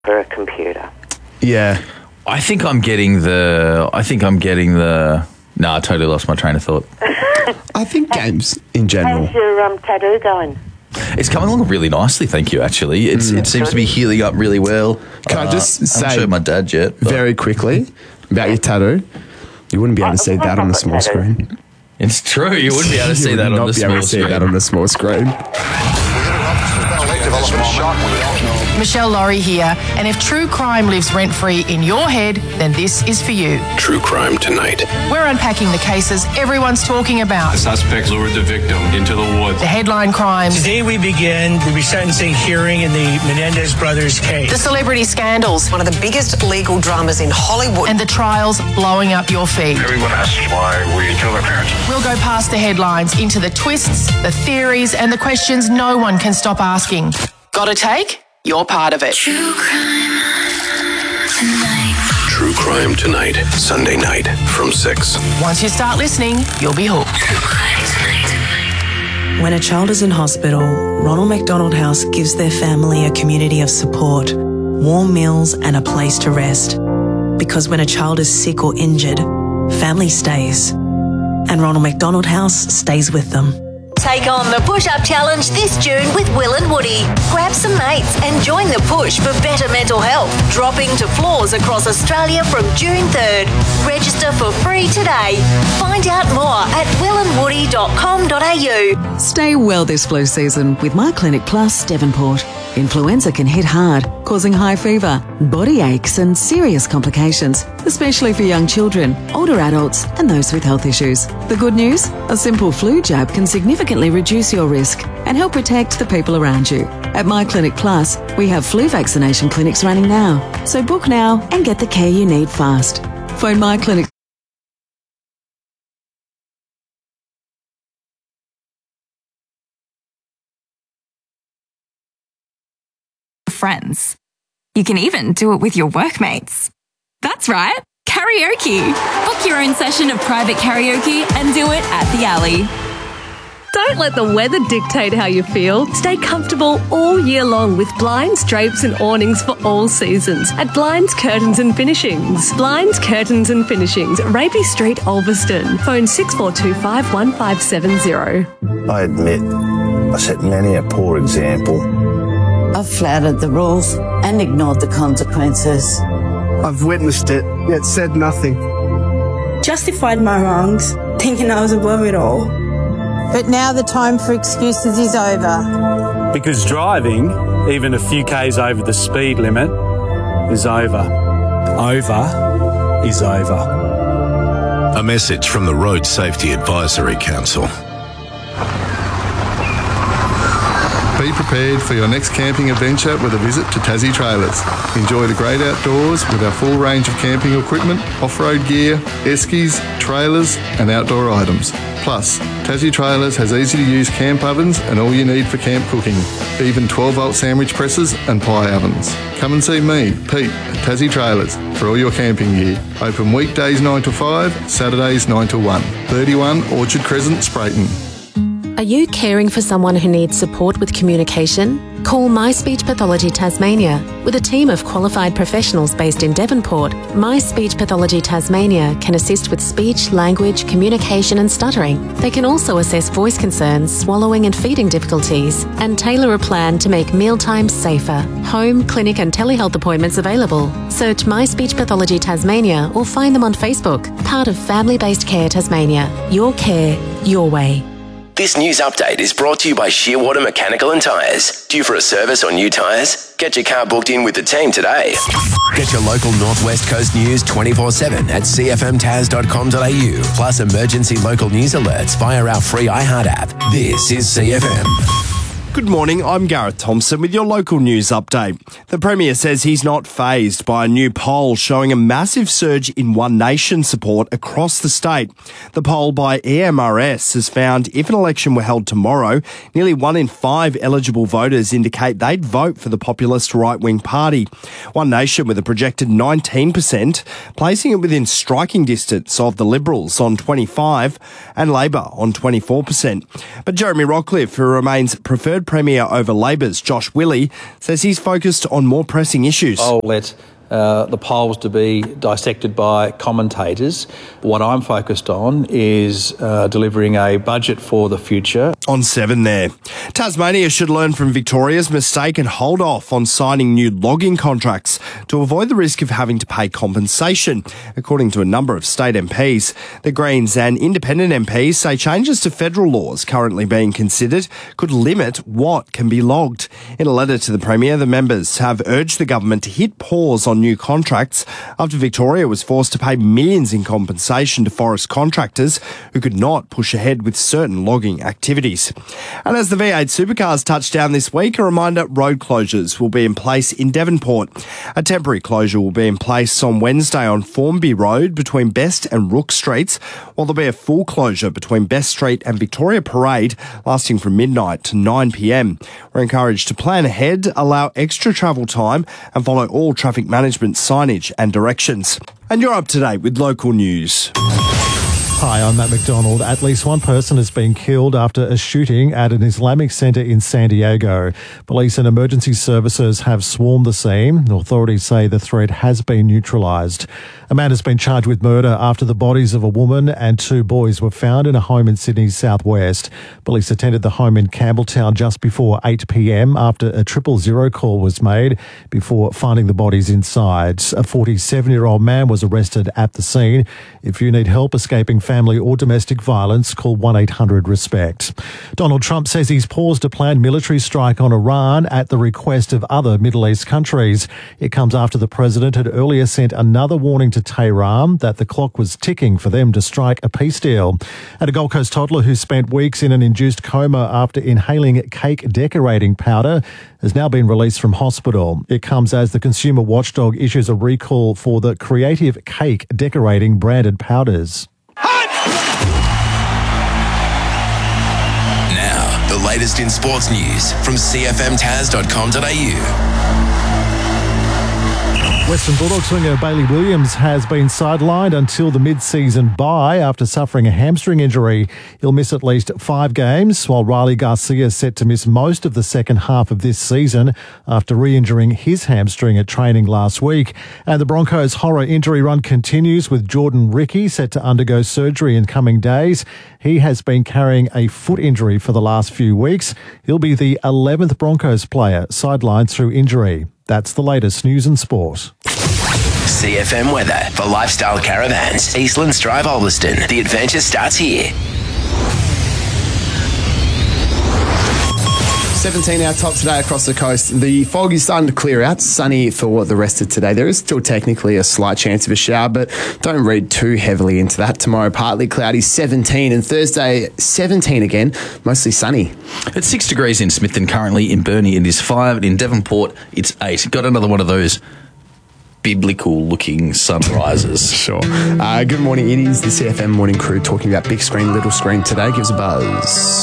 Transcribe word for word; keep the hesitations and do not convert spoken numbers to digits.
for a computer. Yeah. I think I'm getting the... I think I'm getting the... No, I totally lost my train of thought. I think games in general. How's your um, tattoo going? It's coming along really nicely, thank you, actually. It's, mm. It seems to be healing up really well. Can uh, I just say... I haven't showed my dad yet. But. Very quickly about your tattoo. You wouldn't be able to see that on the small screen. It's true. You wouldn't be able to see that on the small screen. You would not be able to see that on the small screen. Michelle Laurie here, and if true crime lives rent-free in your head, then this is for you. True Crime Tonight. We're unpacking the cases everyone's talking about. The suspects lured the victim into the woods. The headline crimes. Today we begin the resentencing hearing in the Menendez brothers case. The celebrity scandals. One of the biggest legal dramas in Hollywood. And the trials blowing up your feed. Everyone asks why we kill their parents. We'll go past the headlines into the twists, the theories, and the questions no one can stop asking. Got a take? You're part of it. True Crime Tonight. True Crime Tonight, Sunday night from six. Once you start listening, you'll be hooked. True Crime Tonight. When a child is in hospital, Ronald McDonald House gives their family a community of support, warm meals and a place to rest. Because when a child is sick or injured, family stays. And Ronald McDonald House stays with them. Take on the push-up challenge this June with Will and Woody. Grab some mates and join the push for better mental health. Dropping to floors across Australia from June third. Register for free today. Find out more at will and woody dot com dot a u. Stay well this flu season with My Clinic Plus Devonport. Influenza can hit hard, causing high fever, body aches and serious complications, especially for young children, older adults and those with health issues. The good news? A simple flu jab can significantly reduce your risk and help protect the people around you. At My Clinic Plus, we have flu vaccination clinics running now. So book now and get the care you need fast. Phone My Clinic. Friends. You can even do it with your workmates. That's right, karaoke. Book your own session of private karaoke and do it at the Alley. Don't let the weather dictate how you feel. Stay comfortable all year long with blinds, drapes and awnings for all seasons at Blinds, Curtains and Finishings. Blinds, Curtains and Finishings, Rapey Street, Ulverston. Phone six four two five, one five seven zero. I admit, I set many a poor example. I've flouted the rules and ignored the consequences. I've witnessed it, yet said nothing. Justified my wrongs, thinking I was above it all. But now the time for excuses is over. Because driving, even a few k's over the speed limit, is over. Over is over. A message from the Road Safety Advisory Council. Be prepared for your next camping adventure with a visit to Tassie Trailers. Enjoy the great outdoors with our full range of camping equipment, off-road gear, eskies, trailers and outdoor items. Plus, Tassie Trailers has easy-to-use camp ovens and all you need for camp cooking, even twelve volt sandwich presses and pie ovens. Come and see me, Pete, at Tassie Trailers for all your camping gear. Open weekdays nine to five, Saturdays nine to one. thirty-one Orchard Crescent, Sprayton. Are you caring for someone who needs support with communication? Call My Speech Pathology Tasmania. With a team of qualified professionals based in Devonport, My Speech Pathology Tasmania can assist with speech, language, communication and stuttering. They can also assess voice concerns, swallowing and feeding difficulties, and tailor a plan to make mealtimes safer. Home, clinic and telehealth appointments available. Search My Speech Pathology Tasmania or find them on Facebook. Part of Family Based Care Tasmania. Your care, your way. This news update is brought to you by Shearwater Mechanical and Tyres. Due for a service or new tyres? Get your car booked in with the team today. Get your local Northwest Coast news twenty-four seven at c f m taz dot com dot a u. Plus emergency local news alerts via our free iHeart app. This is C F M. Good morning, I'm Gareth Thompson with your local news update. The Premier says he's not fazed by a new poll showing a massive surge in One Nation support across the state. The poll by E M R S has found if an election were held tomorrow, nearly one in five eligible voters indicate they'd vote for the populist right-wing party. One Nation with a projected nineteen percent, placing it within striking distance of the Liberals on twenty-five and Labor on twenty-four percent. But Jeremy Rockcliffe, who remains preferred episode, Premier over Labor's Josh Willey says he's focused on more pressing issues. I'll let uh, the polls to be dissected by commentators. What I'm focused on is uh, delivering a budget for the future. On seven there. Tasmania should learn from Victoria's mistake and hold off on signing new logging contracts to avoid the risk of having to pay compensation, according to a number of state M Ps. The Greens and independent M Ps say changes to federal laws currently being considered could limit what can be logged. In a letter to the Premier, the members have urged the government to hit pause on new contracts after Victoria was forced to pay millions in compensation to forest contractors who could not push ahead with certain logging activities. And as the V eight supercars touch down this week, a reminder road closures will be in place in Devonport. A temporary closure will be in place on Wednesday on Formby Road between Best and Rook Streets, while there'll be a full closure between Best Street and Victoria Parade lasting from midnight to nine p m. We're encouraged to plan ahead, allow extra travel time and follow all traffic management signage and directions. And you're up to date with local news. Hi, I'm Matt McDonald. At least one person has been killed after a shooting at an Islamic centre in San Diego. Police and emergency services have swarmed the scene. Authorities say the threat has been neutralised. A man has been charged with murder after the bodies of a woman and two boys were found in a home in Sydney's southwest. Police attended the home in Campbelltown just before eight p m after a triple zero call was made before finding the bodies inside. A forty-seven-year-old man was arrested at the scene. If you need help escaping family or domestic violence, call one eight hundred RESPECT. Donald Trump says he's paused a planned military strike on Iran at the request of other Middle East countries. It comes after the president had earlier sent another warning to Tehran that the clock was ticking for them to strike a peace deal. And a Gold Coast toddler who spent weeks in an induced coma after inhaling cake decorating powder has now been released from hospital. It comes as the consumer watchdog issues a recall for the Creative Cake Decorating branded powders. Now, the latest in sports news from c f m taz dot com dot a u. Western Bulldogs winger Bailey Williams has been sidelined until the mid-season bye after suffering a hamstring injury. He'll miss at least five games, while Riley Garcia is set to miss most of the second half of this season after re-injuring his hamstring at training last week. And the Broncos' horror injury run continues with Jordan Ricky set to undergo surgery in coming days. He has been carrying a foot injury for the last few weeks. He'll be the eleventh Broncos player sidelined through injury. That's the latest news and sport. C F M weather for Lifestyle Caravans, Eastlands Drive, Ulverston. The adventure starts here. seventeen our top today across the coast. The fog is starting to clear out. Sunny for the rest of today. There is still technically a slight chance of a shower, but don't read too heavily into that. Tomorrow, partly cloudy, seventeen, and Thursday, seventeen again, mostly sunny. It's six degrees in Smithton currently. In Burnie, it is five. And in Devonport, it's eight. Got another one of those biblical-looking sunrises. Sure. Uh, good morning. It is the C F M Morning Crew talking about big screen, little screen today. Give us a buzz.